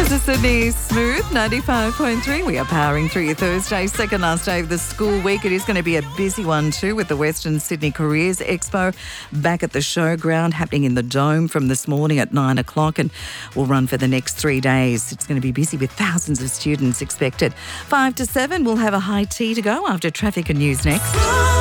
This is Sydney Smooth, 95.3. We are powering through your Thursday, second last day of the school week. It is going to be a busy one too with the Western Sydney Careers Expo back at the showground happening in the Dome from this morning at 9 o'clock and will run for the next 3 days. It's going to be busy with thousands of students expected. 5 to 7, we'll have a high tea to go after traffic and news next.